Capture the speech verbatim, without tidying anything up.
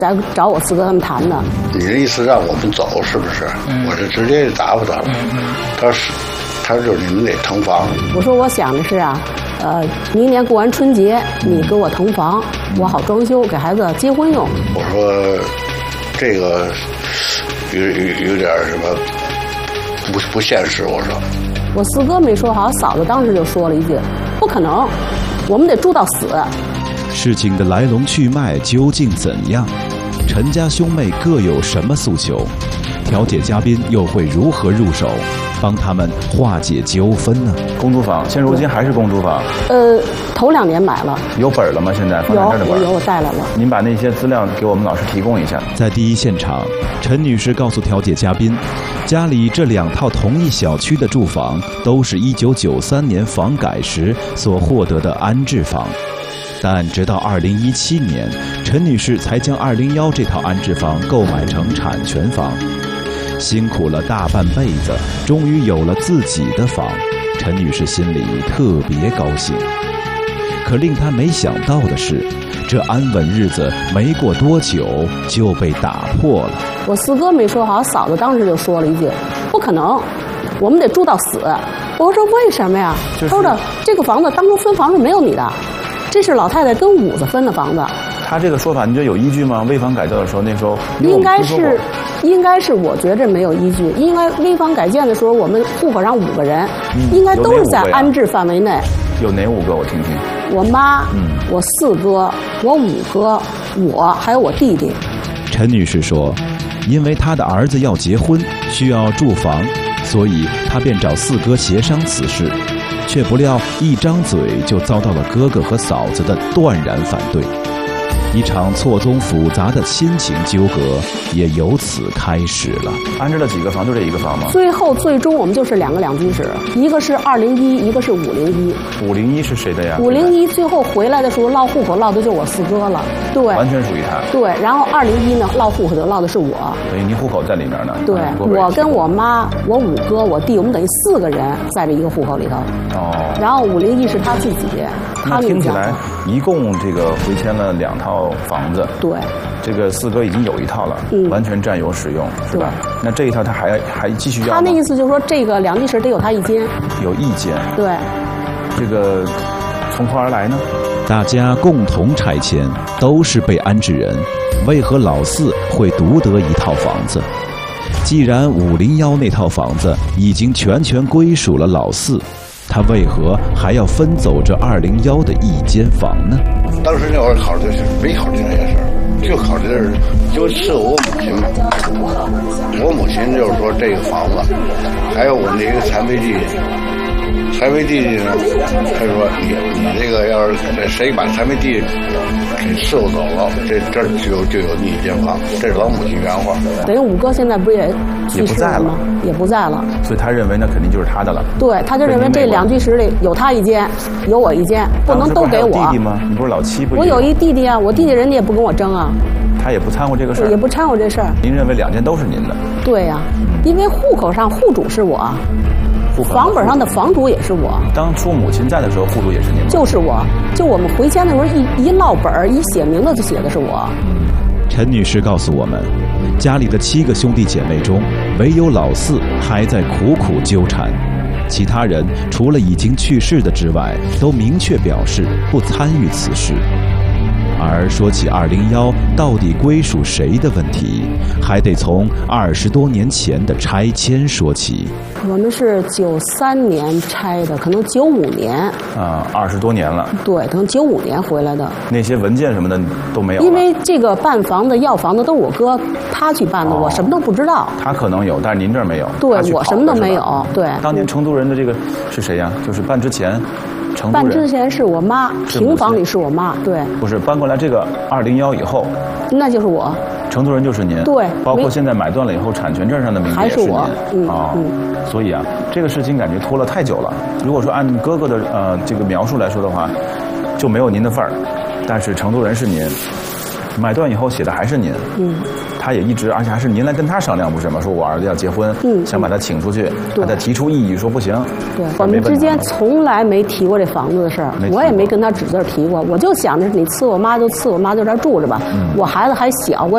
来找我四哥他们谈的。 你的意思让我们走是不是？嗯、我是直接就答复他了。嗯、他是，他就是你们得腾房。 我说我想的是啊，呃，明年过完春节你给我腾房，我好装修给孩子结婚用。 我说这个有有有点什么不不现实，我说。 我四哥没说好，嫂子当时就说了一句：“不可能，我们得住到死。” 事情的来龙去脉究竟怎样？陈家兄妹各有什么诉求？调解嘉宾又会如何入手，帮他们化解纠纷呢？ 公租房，现如今还是公租房？ 呃，头两年买了。有本了吗？现在？ 有，我有，我带来了。 您把那些资料给我们老师提供一下。 在第一现场，陈女士告诉调解嘉宾，家里这两套同一小区的住房，都是一九九三年房改时所获得的安置房。但直到二零一七年，陈女士才将二零一这套安置房购买成产权房。辛苦了大半辈子，终于有了自己的房，陈女士心里特别高兴。可令她没想到的是，这安稳日子没过多久就被打破了。 我四哥没说好，嫂子当时就说了一句：“不可能，我们得住到死。”我说：“为什么呀？”他说的这个房子当初分房是没有你的。这是老太太跟五子分的房子。 他这个说法，你觉得有依据吗？危房改造的时候，那时候应该是，应该是，我觉着没有依据。应该危房改建的时候，我们户口上五个人，嗯、应该都是在安置范围内。 有哪五个？我听听。 我妈，嗯、我四哥，我五哥，我还有我弟弟。 陈女士说，因为她的儿子要结婚，需要住房，所以她便找四哥协商此事。却不料一张嘴就遭到了哥哥和嫂子的断然反对，一场错综复杂的亲情纠葛也由此开始了。 安置了几个房？就这一个房吗？ 最后最终我们就是两个两居室，一个是二零一，一个是五零一。 五零一是谁的呀？ 五零一最后回来的时候落户口落的就是我四哥了，对， 完全属于他。 对，然后二零一呢落户口就落的是我， 等于您户口在里面呢。 对，我跟我妈、我五哥、我弟，我们等于四个人在这一个户口里头。哦。然后五零一是他自己，他听起来一共这个回迁了两套房子。 对。 这个四哥已经有一套了，嗯、完全占有使用，是吧？那这一套他还还继续要吗？ 他那意思就是说，这个两居室得有他一间。 有一间。 对。 这个从何而来呢？ 大家共同拆迁，都是被安置人，为何老四会独得一套房子？既然五零一那套房子已经全权归属了老四，他为何还要分走这二零一的一间房呢？ 当时那会儿考虑的是没考虑这些事儿。就考虑的是，就伺候我母亲嘛。我母亲就是说这个房子，还有我那个残废弟弟，残废弟弟呢，他说你你这个要是谁把残废弟弟给伺候走了，这这儿就就有你一间房。这是老母亲原话。 等于五哥现在不是也去世了吗？也不在了。 所以他认为那肯定就是他的了。 对，他就认为这两居室里有他一间，有我一间，不能都给我。 弟弟吗？你不是老七不？ 我有一弟弟啊，我弟弟人家也不跟我争啊。 他也不掺和这个事儿， 也不掺和这事儿。 您认为两间都是您的？ 对呀、啊，因为户口上户主是我，房本上的房主也是我。 当初母亲在的时候，户主也是您？ 就是我，就我们回迁的时候，一一落本一写名字就写的是我。 陈女士告诉我们，家里的七个兄弟姐妹中，唯有老四还在苦苦纠缠，其他人除了已经去世的之外，都明确表示不参与此事。而说起二零一到底归属谁的问题，还得从二十多年前的拆迁说起。 我们是九三年拆的，可能九五年啊，二十多年了。 对，可能九五年回来的。 那些文件什么的都没有。 因为这个办房子、要房子都是我哥他去办的，哦、我什么都不知道。 他可能有，但是您这儿没有。 对，我什么都没有。对。 当年成都人的这个是谁呀？就是办之前。 办之前是我妈，平房里是我妈，对。 不是搬过来这个二零一以后， 那就是我。 成都人就是您， 对。 包括现在买断了以后，产权证上的名字还是我。嗯哦、嗯。所以啊，这个事情感觉拖了太久了。如果说按哥哥的呃这个描述来说的话，就没有您的份儿。但是成都人是您，买断以后写的还是您。嗯。他也一直，而且还是您来跟他商量，不是吗？说我儿子要结婚，嗯，想把他请出去，他再提出异议，说不行。 对，我们之间从来没提过这房子的事儿，我也没跟他指字提过，我就想着你伺我妈就伺我妈就这儿住着吧，嗯、我孩子还小，我。